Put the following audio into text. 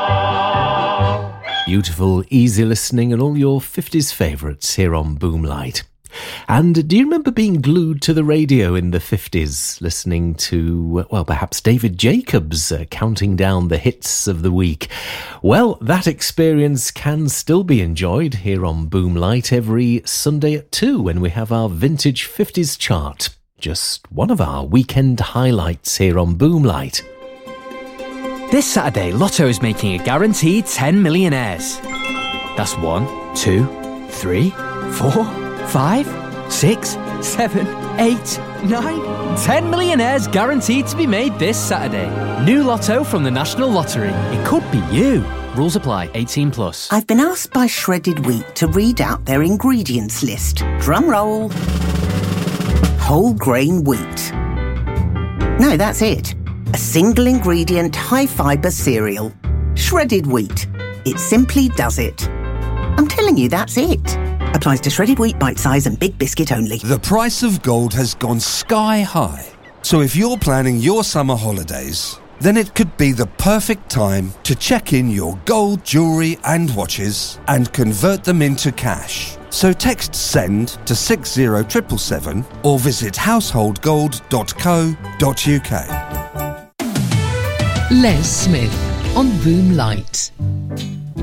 Beautiful, easy listening and all your 50s favourites here on Boomlight. And do you remember being glued to the radio in the 50s, listening to, well, perhaps David Jacobs counting down the hits of the week? Well, that experience can still be enjoyed here on Boomlight every Sunday at 2 when we have our Vintage 50s chart. Just one of our weekend highlights here on Boomlight. This Saturday, Lotto is making a guaranteed 10 millionaires. That's 1, 2, 3, 4, 5, 6, 7, 8, 9, 10 millionaires guaranteed to be made this Saturday. New Lotto from the National Lottery. It could be you. Rules apply. 18 plus. I've been asked by Shredded Wheat to read out their ingredients list. Drum roll. Whole grain wheat. No, that's it. A single ingredient, high fibre cereal. Shredded wheat. It simply does it. I'm telling you, that's it. Applies to shredded wheat, bite size and big biscuit only. The price of gold has gone sky high. So if you're planning your summer holidays, then it could be the perfect time to check in your gold jewellery and watches and convert them into cash. So text SEND to 60777 or visit householdgold.co.uk. Les Smith on Boomlight.